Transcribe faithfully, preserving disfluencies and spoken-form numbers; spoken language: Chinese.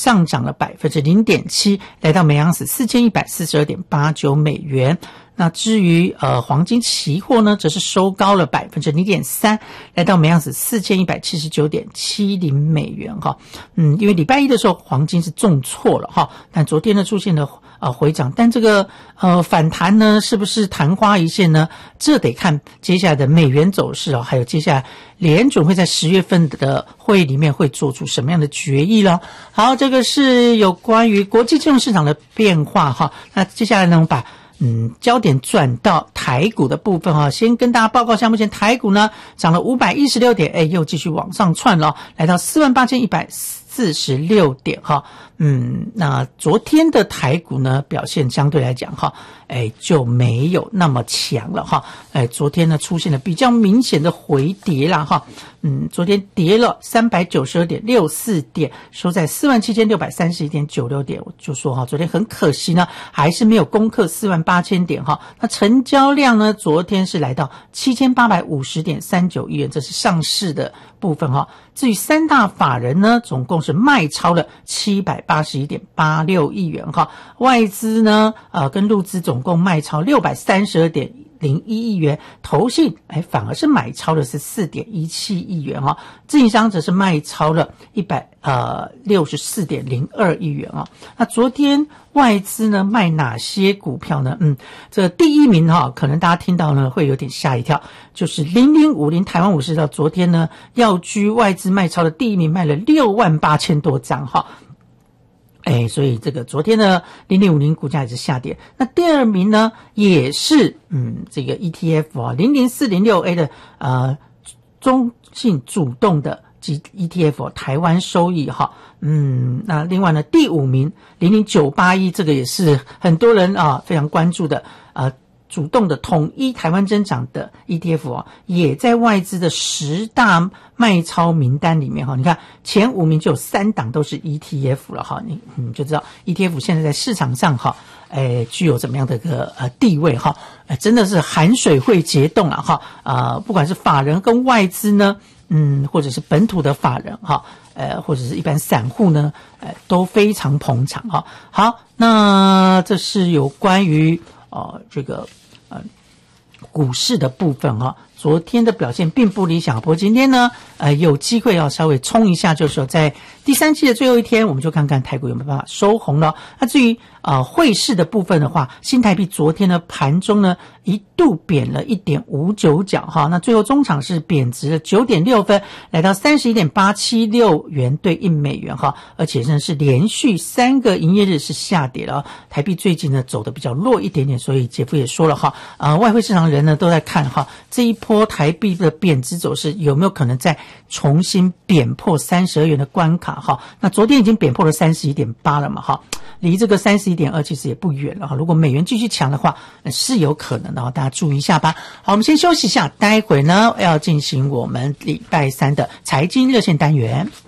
上涨了百分之零点七，来到每盎司四千一百四十二点八九美元。那至于呃黄金期货呢，则是收高了百分之零点三，来到每盎司四千一百七十九点七零美元哈。嗯，因为礼拜一的时候黄金是重挫了哈，但昨天呢出现了呃回涨，但这个呃反弹呢是不是昙花一现呢？这得看接下来的美元走势哦，还有接下来联准会在十月份的会议里面会做出什么样的决议了。好，这个是有关于国际金融市场的变化哈。那接下来呢，我们把嗯，焦点转到台股的部分哈，先跟大家报告一下，目前台股呢涨了五百一十六点，哎，又继续往上窜了，来到四万八千一百四十六点哈。嗯，那昨天的台股呢表现相对来讲哈，哎就没有那么强了哈。哎，昨天呢出现了比较明显的回跌啦哈。嗯，昨天跌了三百九十二点六四点，收在四万七千六百三十一点九六点。我就说哈，昨天很可惜呢，还是没有攻克四万八千点哈。那成交量呢，昨天是来到七千八百五十点三九亿元，这是上市的部分哈。至于三大法人呢，总共是卖超了七百八十一点八六亿元哈。外资呢，呃，跟陆资总共卖超六百三十二点零一亿元，投信哎反而是买超的是 四点一七亿元哈，自营商则是卖超了一百呃六十四点零二亿元啊。那昨天外资呢卖哪些股票呢？嗯，这个第一名哈，可能大家听到呢会有点吓一跳，就是零零五零台湾五十到昨天呢要居外资卖超的第一名，卖了六万八千多张哈。哎，所以这个昨天的零零五零股价也是下跌。那第二名呢，也是嗯这个 E T F 啊，零零四零六 A 的呃中性主动的及 E T F 台湾收益哈。嗯，那另外呢，第五名零零九八一这个也是很多人啊非常关注的呃。主动的统一台湾增长的 E T F 啊，也在外资的十大卖超名单里面哈。你看前五名就有三档都是 E T F 了哈，你你就知道 E T F 现在在市场上哈，诶具有怎么样的一个呃地位哈，诶真的是含水会结冻了哈。啊、呃，不管是法人跟外资呢，嗯，或者是本土的法人哈，呃，或者是一般散户呢，呃，都非常捧场哈。好，那这是有关于呃这个。呃，股市的部分哈、哦，昨天的表现并不理想，不过今天呢，呃，有机会要稍微冲一下，就是说在第三季的最后一天，我们就看看台股有没有办法收红了。那至于呃汇市的部分的话，新台币昨天呢盘中呢一度贬了 一点五九角哈，那最后中场是贬值了 九点六分，来到 三十一点八七六元兑一美元哈，而且呢是连续三个营业日是下跌了，台币最近呢走的比较弱一点点，所以杰夫也说了哈，呃外汇市场人呢都在看哈这一波台币的贬值走势有没有可能再重新贬破三十二元的关卡哈。那昨天已经贬破了 三十一点八 了嘛哈，离这个 三十一点二 其实也不远了哈。如果美元继续强的话，是有可能的哈，大家注意一下吧。好，我们先休息一下，待会呢要进行我们礼拜三的财经热线单元。